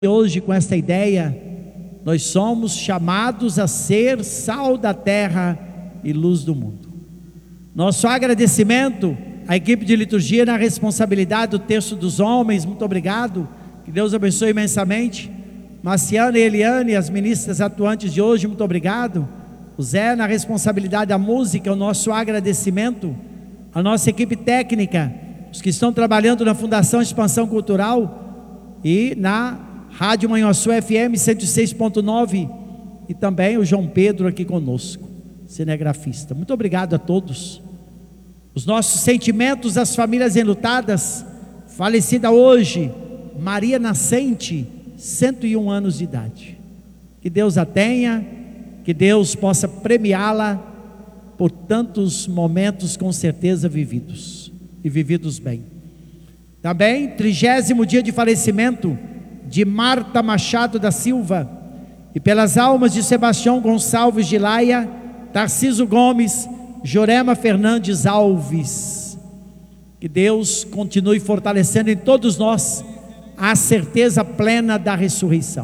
Hoje, com esta ideia, nós somos chamados a ser sal da terra e luz do mundo. Nosso agradecimento à equipe de liturgia na responsabilidade do texto dos homens, muito obrigado, que Deus abençoe imensamente. Marciana e Eliane, as ministras atuantes de hoje, muito obrigado. O Zé na responsabilidade da música, o nosso agradecimento. A nossa equipe técnica, os que estão trabalhando na Fundação Expansão Cultural e na Rádio Manhuaçu FM 106.9 e também o João Pedro aqui conosco, cinegrafista. Muito obrigado a todos. Os nossos sentimentos às famílias enlutadas, falecida hoje, Maria Nascente, 101 anos de idade. Que Deus a tenha, que Deus possa premiá-la por tantos momentos com certeza vividos, e vividos bem. Também, 30º dia de falecimento de Marta Machado da Silva, e pelas almas de Sebastião Gonçalves de Laia, Tarciso Gomes, Jorema Fernandes Alves. Que Deus continue fortalecendo em todos nós a certeza plena da ressurreição.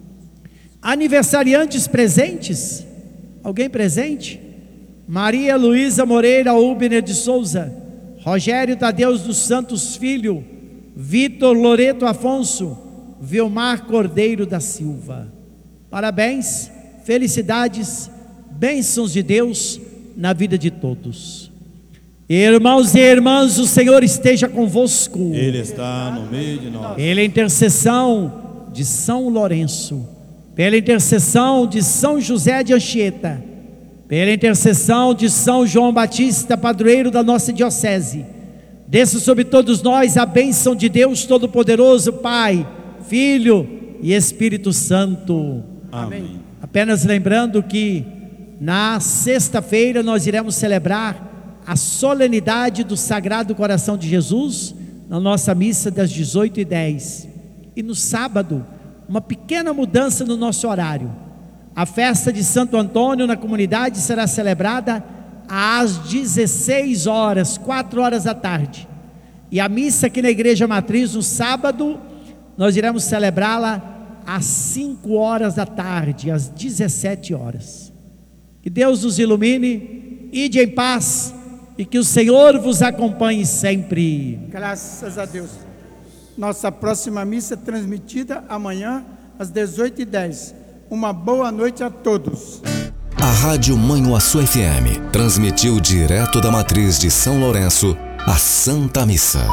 Aniversariantes presentes, alguém presente? Maria Luísa Moreira Ubner de Souza, Rogério Tadeu dos Santos Filho, Vitor Loreto Afonso, Vilmar Cordeiro da Silva. Parabéns, felicidades, bênçãos de Deus na vida de todos. Irmãos e irmãs, o Senhor esteja convosco. Ele está no meio de nós. Pela intercessão de São Lourenço, pela intercessão de São José de Anchieta, pela intercessão de São João Batista, padroeiro da nossa diocese, desça sobre todos nós a bênção de Deus Todo-Poderoso, Pai, Filho e Espírito Santo. Amém. Apenas lembrando que na sexta-feira nós iremos celebrar a solenidade do Sagrado Coração de Jesus na nossa missa das 18h10. E no sábado, uma pequena mudança no nosso horário. A festa de Santo Antônio na comunidade será celebrada às 16 horas, 4 horas da tarde. E a missa aqui na Igreja Matriz no sábado, nós iremos celebrá-la às 5 horas da tarde, às 17 horas. Que Deus nos ilumine, ide em paz e que o Senhor vos acompanhe sempre. Graças a Deus. Nossa próxima missa é transmitida amanhã às 18h10. Uma boa noite a todos. A Rádio Manhuaçu FM transmitiu direto da matriz de São Lourenço a Santa Missa.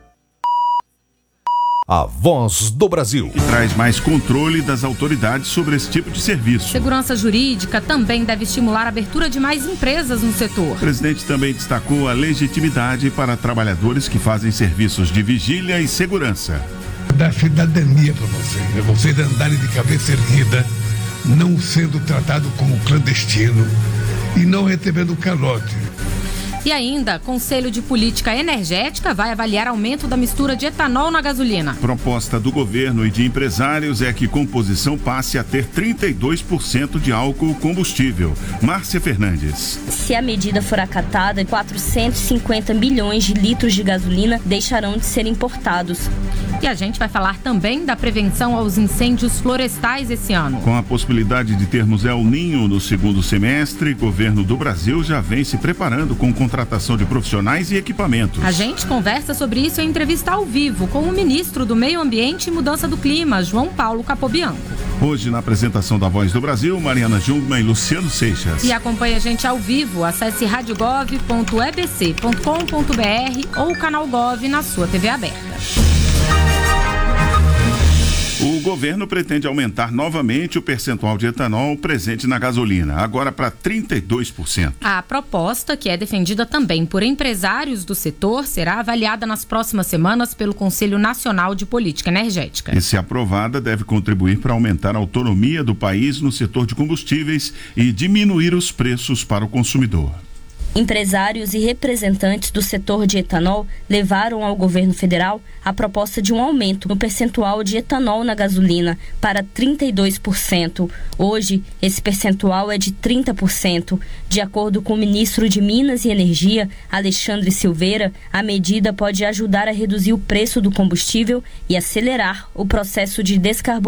A Voz do Brasil. E traz mais controle das autoridades sobre esse tipo de serviço. Segurança jurídica também deve estimular a abertura de mais empresas no setor. O presidente também destacou a legitimidade para trabalhadores que fazem serviços de vigília e segurança. Da cidadania para vocês andarem de cabeça erguida, não sendo tratado como clandestino e não recebendo calote. E ainda, Conselho de Política Energética vai avaliar aumento da mistura de etanol na gasolina. Proposta do governo e de empresários é que composição passe a ter 32% de álcool combustível. Márcia Fernandes. Se a medida for acatada, 450 milhões de litros de gasolina deixarão de ser importados. E a gente vai falar também da prevenção aos incêndios florestais esse ano. Com a possibilidade de termos El Ninho no segundo semestre, o governo do Brasil já vem se preparando com contratação de profissionais e equipamentos. A gente conversa sobre isso em entrevista ao vivo com o ministro do Meio Ambiente e Mudança do Clima, João Paulo Capobianco. Hoje, na apresentação da Voz do Brasil, Mariana Jungmann e Luciano Seixas. E acompanhe a gente ao vivo, acesse radiogov.ebc.com.br ou o canal Gov na sua TV aberta. O governo pretende aumentar novamente o percentual de etanol presente na gasolina, agora para 32%. A proposta, que é defendida também por empresários do setor, será avaliada nas próximas semanas pelo Conselho Nacional de Política Energética. E, se aprovada, deve contribuir para aumentar a autonomia do país no setor de combustíveis e diminuir os preços para o consumidor. Empresários e representantes do setor de etanol levaram ao governo federal a proposta de um aumento no percentual de etanol na gasolina para 32%. Hoje, esse percentual é de 30%. De acordo com o ministro de Minas e Energia, Alexandre Silveira, a medida pode ajudar a reduzir o preço do combustível e acelerar o processo de descarbonização